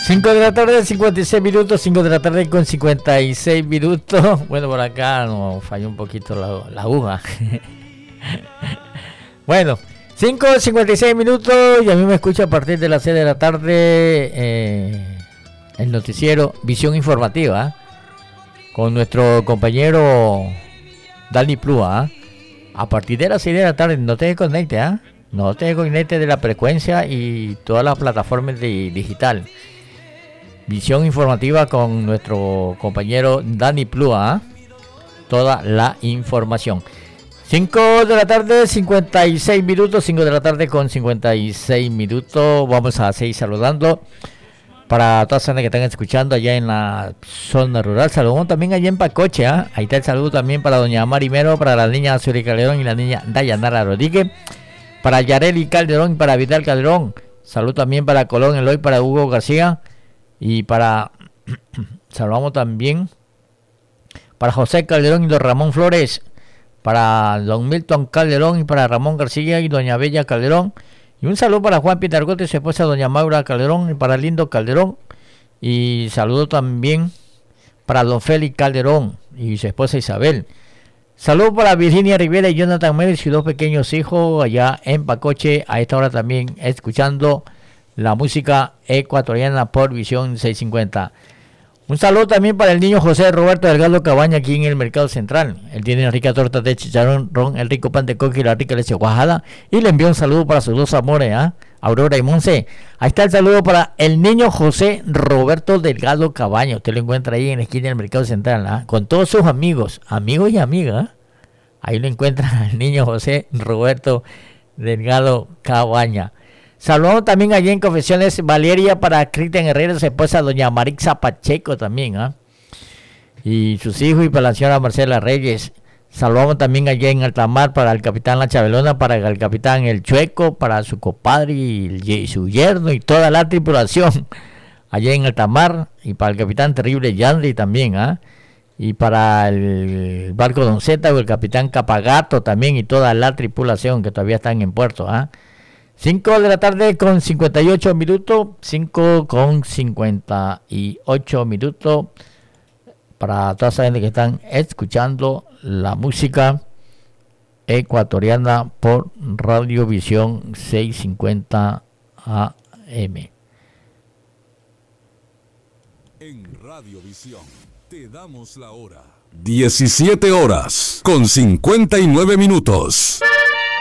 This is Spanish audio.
5 de la tarde, 56 minutos, 5 de la tarde con 56 minutos. Bueno, por acá nos falló un poquito la aguja. Bueno, 5:56 minutos y a mí me escucha a partir de las 6 de la tarde el noticiero Visión Informativa con nuestro compañero Dani Plúa. A partir de las 6 de la tarde, no te desconectes, no te desconectes de la frecuencia y todas las plataformas digital. Visión Informativa con nuestro compañero Dani Plúa, toda la información. 5 de la tarde, 56 minutos, 5 de la tarde con 56 minutos. Vamos a seguir saludando para todas las personas que están escuchando allá en la zona rural. Saludamos también allá en Pacoche, ahí está el saludo también para doña Marimero, para la niña Azuri Calderón y la niña Dayanara Rodríguez, para Yareli Calderón y para Vidal Calderón. Salud también para Colón Eloy, para Hugo García y saludamos también para José Calderón y don Ramón Flores, para don Milton Calderón y para Ramón García y doña Bella Calderón, y un saludo para Juan Pitargote y su esposa doña Maura Calderón y para Lindo Calderón, y saludo también para don Félix Calderón y su esposa Isabel. Saludo para Virginia Rivera y Jonathan Mérez y sus dos pequeños hijos allá en Pacoche, a esta hora también escuchando la música ecuatoriana por Visión 650. Un saludo también para el niño José Roberto Delgado Cabaña aquí en el Mercado Central. Él tiene rica torta de chicharrón, ron, el rico pan de coco y la rica leche cuajada. Y le envío un saludo para sus dos amores, Aurora y Monse. Ahí está el saludo para el niño José Roberto Delgado Cabaña. Usted lo encuentra ahí en la esquina del Mercado Central, con todos sus amigos y amigas. Ahí lo encuentra el niño José Roberto Delgado Cabaña. Saludamos también allí en Confesiones Valeria para Cristian Herrera, su esposa doña Marixa Pacheco también, y sus hijos, y para la señora Marcela Reyes. Saludamos también allí en Altamar para el capitán La Chabelona, para el capitán El Chueco, para su compadre y su yerno y toda la tripulación allí en Altamar, y para el capitán Terrible Yandri también, y para el barco Don Zeta o el capitán Capagato también y toda la tripulación que todavía están en puerto, 5 de la tarde con 58 minutos, 5 con 58 minutos, para toda esa gente que están escuchando la música ecuatoriana por Radiovisión 650 AM. En Radiovisión te damos la hora. 17 horas con 59 minutos.